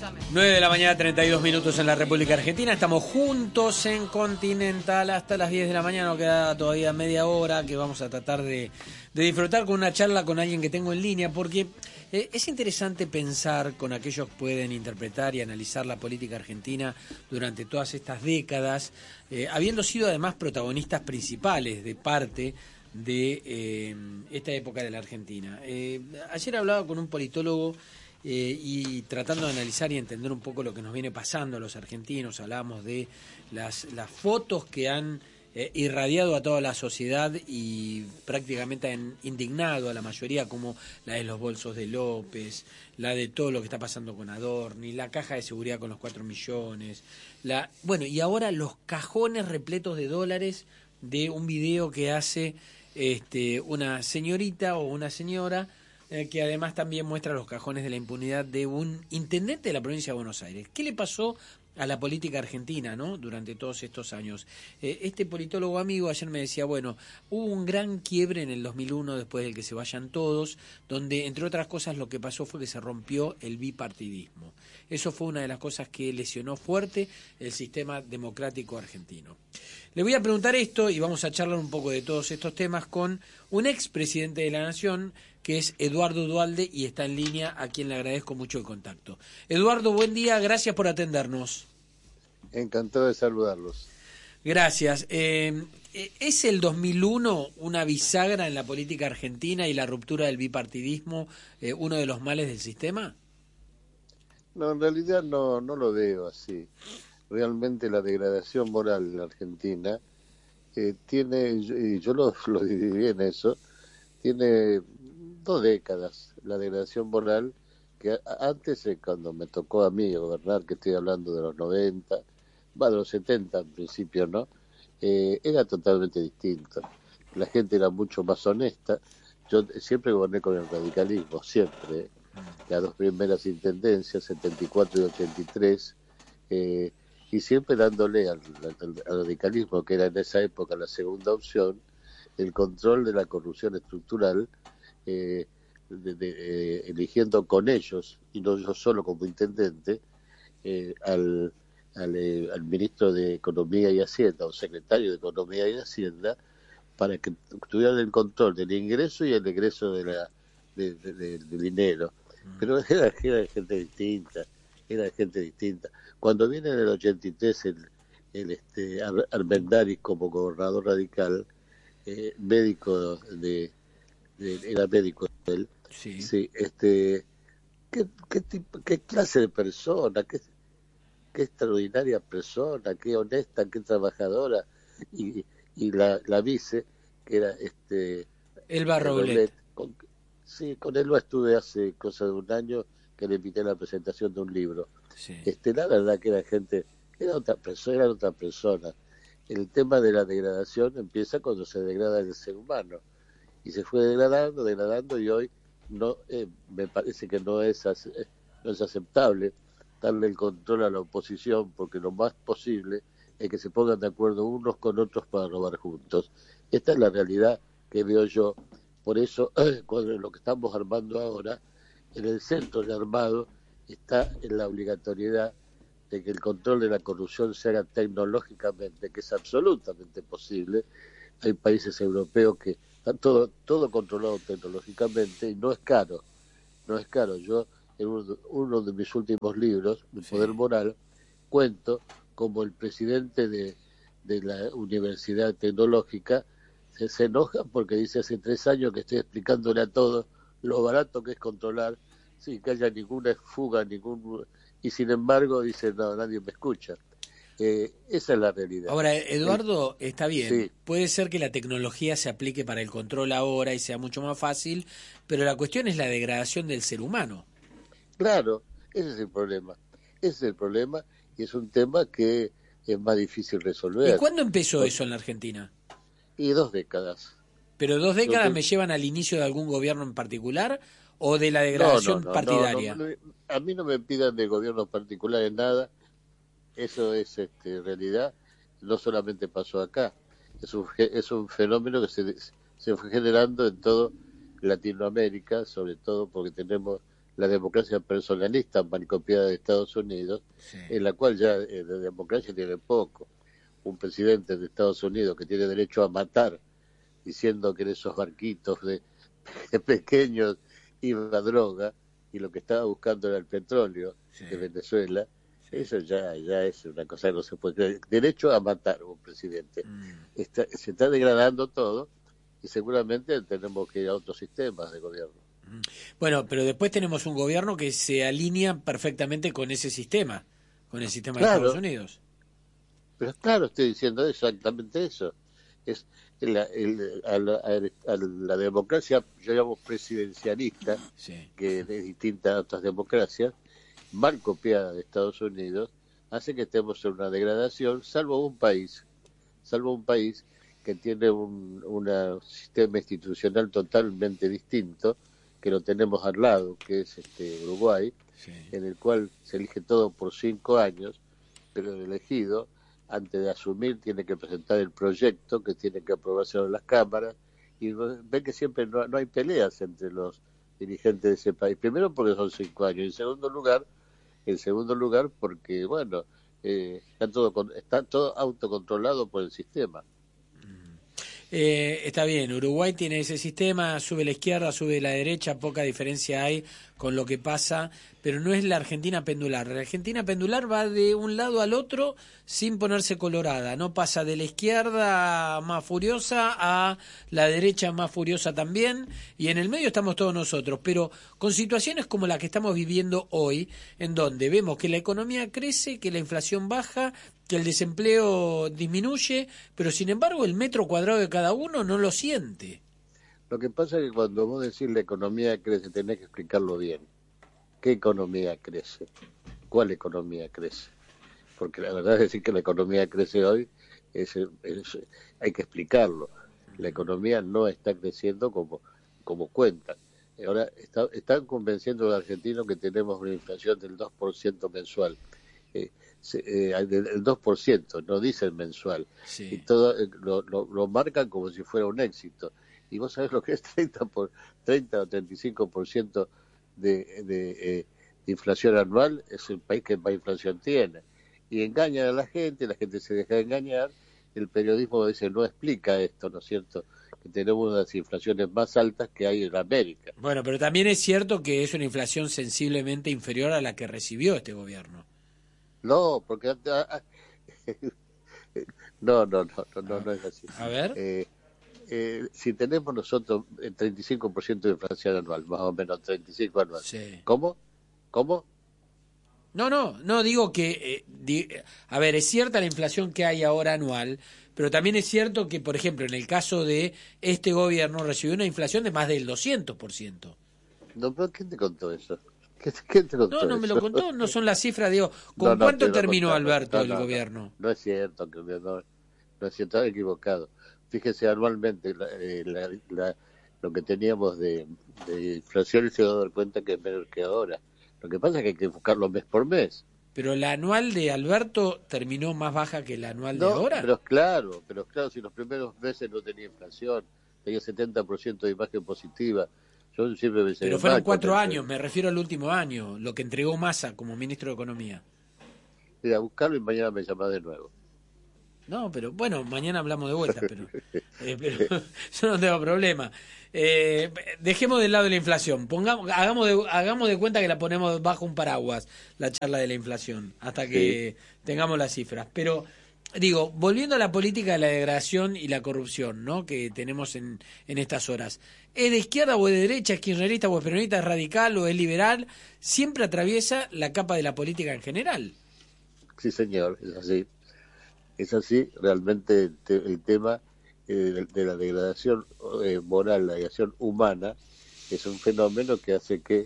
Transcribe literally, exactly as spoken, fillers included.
nueve de la mañana, treinta y dos minutos en la República Argentina. Estamos juntos en Continental hasta las diez de la mañana. Nos queda todavía media hora que vamos a tratar de, de disfrutar con una charla con alguien que tengo en línea, porque eh, es interesante pensar con aquellos que pueden interpretar y analizar la política argentina durante todas estas décadas, eh, habiendo sido además protagonistas principales de parte de eh, esta época de la Argentina. Eh, ayer hablaba con un politólogo eh, y tratando de analizar y entender un poco lo que nos viene pasando a los argentinos. Hablábamos de las, las fotos que han eh, irradiado a toda la sociedad y prácticamente han indignado a la mayoría, como la de los bolsos de López, la de todo lo que está pasando con Adorni, la caja de seguridad con los cuatro millones, la bueno, y ahora los cajones repletos de dólares de un video que hace este, una señorita o una señora eh, que además también muestra los cajones de la impunidad de un intendente de la provincia de Buenos Aires. ¿Qué le pasó a la política argentina, ¿no?, durante todos estos años? Eh, este politólogo amigo ayer me decía, bueno, hubo un gran quiebre en el dos mil uno después del que se vayan todos, donde entre otras cosas lo que pasó fue que se rompió el bipartidismo. Eso fue una de las cosas que lesionó fuerte el sistema democrático argentino. Le voy a preguntar esto y vamos a charlar un poco de todos estos temas con un expresidente de la Nación, que es Eduardo Duhalde, y está en línea, a quien le agradezco mucho el contacto. Eduardo, buen día, gracias por atendernos. Encantado de saludarlos. Gracias. Eh, ¿Es el dos mil uno una bisagra en la política argentina y la ruptura del bipartidismo eh, uno de los males del sistema? No, en realidad no, no lo veo así. Realmente la degradación moral en la Argentina eh, tiene, y yo lo, lo dividí en eso, tiene dos décadas. La degradación moral, que antes, eh, cuando me tocó a mí gobernar, que estoy hablando de los noventa, va de los setenta en principio, ¿no? Eh, era totalmente distinto. La gente era mucho más honesta. Yo siempre goberné con el radicalismo, siempre. ¿eh? Las dos primeras intendencias, setenta y cuatro y ochenta y tres, eh, y siempre dándole al, al, al radicalismo, que era en esa época la segunda opción, el control de la corrupción estructural, eh, de, de, eh, eligiendo con ellos, y no yo solo como intendente, eh, al, al, eh, al ministro de Economía y Hacienda, o secretario de Economía y Hacienda, para que tuvieran el control del ingreso y el egreso de la de, de, de, de dinero. Pero era, era gente distinta, era gente distinta. Cuando viene en el ochenta y tres el, el este Ar Armendáriz como gobernador radical, eh, médico de, de, era médico él, sí, sí este, ¿qué, qué, tipo, qué clase de persona, qué, qué extraordinaria persona, qué honesta, qué trabajadora, y, y la, la vice, que era este Elba Roblet. Con, sí, con él lo estuve hace cosa de un año, que le invité a la presentación de un libro. Sí. Este, la verdad que era gente, era otra persona, era otra persona. El tema de la degradación empieza cuando se degrada el ser humano, y se fue degradando, degradando, y hoy no eh, me parece que no es, no es aceptable darle el control a la oposición, porque lo más posible es que se pongan de acuerdo unos con otros para robar juntos. Esta es la realidad que veo yo. Por eso, con lo que estamos armando ahora, en el centro de armado está en la obligatoriedad de que el control de la corrupción se haga tecnológicamente, que es absolutamente posible. Hay países europeos que están todo, todo controlado tecnológicamente y no es caro. No es caro. Yo, en uno, uno de mis últimos libros, Mi Poder sí. Moral, cuento como el presidente de, de la Universidad Tecnológica se, se enoja porque dice hace tres años que estoy explicándole a todos lo barato que es controlar, sin que haya ninguna fuga, ningún y sin embargo dice, no, nadie me escucha. Eh, esa es la realidad. Ahora, Eduardo, eh, está bien, sí. Puede ser que la tecnología se aplique para el control ahora y sea mucho más fácil, pero la cuestión es la degradación del ser humano. Claro, ese es el problema, ese es el problema, y es un tema que es más difícil resolver. ¿Y cuándo empezó ¿Por? eso en la Argentina? Y dos décadas. ¿Pero dos décadas que... me llevan al inicio de algún gobierno en particular o de la degradación no, no, no, partidaria? No, no, no, a mí no me pidan de gobiernos particulares nada, eso es este, realidad, no solamente pasó acá, es un, es un fenómeno que se, se fue generando en todo Latinoamérica, sobre todo porque tenemos la democracia personalista mal copiada de Estados Unidos, sí. En la cual ya eh, de democracia tiene poco. Un presidente de Estados Unidos que tiene derecho a matar, diciendo que en esos barquitos de, de pequeños iba droga, y lo que estaba buscando era el petróleo, sí. De Venezuela. Sí. Eso ya ya es una cosa que no se puede creer. Derecho a matar un presidente. Mm. Está, se está degradando todo, y seguramente tenemos que ir a otros sistemas de gobierno. Bueno, pero después tenemos un gobierno que se alinea perfectamente con ese sistema, con el sistema claro, de Estados Unidos. Pero claro, estoy diciendo exactamente eso. Es la, el, a, la, a la democracia, yo llamo presidencialista, sí. Que es distinta a otras democracias, mal copiada de Estados Unidos, hace que estemos en una degradación, salvo un país, salvo un país que tiene un una sistema institucional totalmente distinto, que lo tenemos al lado, que es este Uruguay, sí. En el cual se elige todo por cinco años, pero el elegido, antes de asumir, tiene que presentar el proyecto, que tiene que aprobarse en las cámaras, y ven que siempre no, no hay peleas entre los dirigentes de ese país. Primero porque son cinco años, y en segundo lugar, en segundo lugar porque, bueno, eh, está todo está todo autocontrolado por el sistema. Eh, está bien, Uruguay tiene ese sistema, sube la izquierda, sube la derecha, poca diferencia hay con lo que pasa, pero no es la Argentina pendular. La Argentina pendular va de un lado al otro sin ponerse colorada, no pasa de la izquierda más furiosa a la derecha más furiosa también, y en el medio estamos todos nosotros, pero con situaciones como la que estamos viviendo hoy, en donde vemos que la economía crece, que la inflación baja, que el desempleo disminuye, pero sin embargo el metro cuadrado de cada uno no lo siente. Lo que pasa es que cuando vos decís la economía crece, tenés que explicarlo bien. ¿Qué economía crece? ¿Cuál economía crece? Porque la verdad es decir que la economía crece hoy, es, es, hay que explicarlo. La economía no está creciendo como, como cuentan. Ahora está, están convenciendo a los argentinos que tenemos una inflación del dos por ciento mensual. Eh, Eh, el dos por ciento, no dicen mensual, sí. Y todo eh, lo, lo, lo marcan como si fuera un éxito. Y vos sabés lo que es treinta, por, treinta o treinta y cinco por ciento de, de, eh, de inflación anual, es el país que más inflación tiene. Y engañan a la gente, la gente se deja engañar, el periodismo dice no explica esto, ¿no es cierto? Que tenemos una de las inflaciones más altas que hay en América. Bueno, pero también es cierto que es una inflación sensiblemente inferior a la que recibió este gobierno. No, porque no, no, no, no, no, no es así. A ver. Eh, eh, si tenemos nosotros el treinta y cinco por ciento de inflación anual, más o menos treinta y cinco anual. Sí. ¿Cómo? ¿Cómo? No, no, no digo que, eh, di, a ver, es cierta la inflación que hay ahora anual, pero también es cierto que, por ejemplo, en el caso de este gobierno recibió una inflación de más del doscientos por ciento. No, pero ¿quién te contó eso? ¿Quién te contó no, no eso? me lo contó, no son las cifras, digo, ¿con no, no, cuánto terminó contar, Alberto no, no, el no, gobierno? No, no es cierto, que no, no es cierto, está equivocado. Fíjese, anualmente la, eh, la, la, lo que teníamos de, de inflación, y se va a dar cuenta que es menos que ahora. Lo que pasa es que hay que buscarlo mes por mes. Pero la anual de Alberto terminó más baja que la anual no, de ahora. Pero claro, pero claro, si los primeros meses no tenía inflación, tenía setenta por ciento de imagen positiva. Yo siempre me Pero fueron cuatro años, me refiero al último año, lo que entregó Massa como ministro de Economía. Mira, buscarlo y mañana me llamás de nuevo. No, pero bueno, mañana hablamos de vuelta, pero, eh, pero yo no tengo problema. Eh, dejemos de lado la inflación, pongamos, hagamos de, hagamos de cuenta que la ponemos bajo un paraguas, la charla de la inflación, hasta que sí. tengamos las cifras. Pero digo, volviendo a la política de la degradación y la corrupción, ¿no?, que tenemos en, en estas horas. ¿Es de izquierda o de derecha, es kirchnerista o es peronista, es radical o es liberal? Siempre atraviesa la capa de la política en general. Sí, señor, es así. Es así, realmente el, te, el tema eh, de, de la degradación eh, moral, la degradación humana, es un fenómeno que hace que